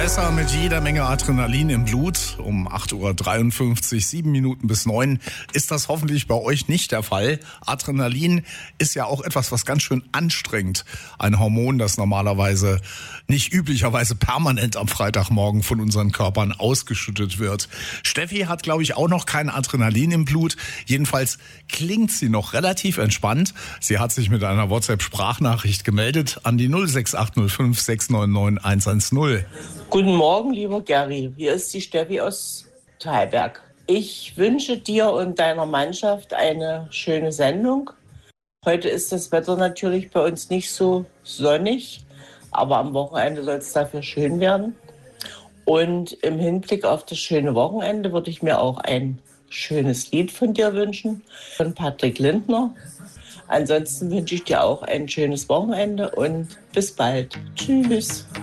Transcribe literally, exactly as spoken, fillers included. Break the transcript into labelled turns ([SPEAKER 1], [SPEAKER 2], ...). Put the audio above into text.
[SPEAKER 1] Vanessa mit jeder Menge Adrenalin im Blut. Um acht Uhr dreiundfünfzig, sieben Minuten bis neun ist das hoffentlich bei euch nicht der Fall. Adrenalin ist ja auch etwas, was ganz schön anstrengt. Ein Hormon, das normalerweise nicht üblicherweise permanent am Freitagmorgen von unseren Körpern ausgeschüttet wird. Steffi hat, glaube ich, auch noch kein Adrenalin im Blut. Jedenfalls klingt sie noch relativ entspannt. Sie hat sich mit einer WhatsApp-Sprachnachricht gemeldet an die null sechs acht null fünf sechs neun neun eins eins null.
[SPEAKER 2] Guten Morgen, lieber Gary. Hier ist die Steffi aus Thalberg. Ich wünsche dir und deiner Mannschaft eine schöne Sendung. Heute ist das Wetter natürlich bei uns nicht so sonnig, aber am Wochenende soll es dafür schön werden. Und im Hinblick auf das schöne Wochenende würde ich mir auch ein schönes Lied von dir wünschen, von Patrick Lindner. Ansonsten wünsche ich dir auch ein schönes Wochenende und bis bald. Tschüss.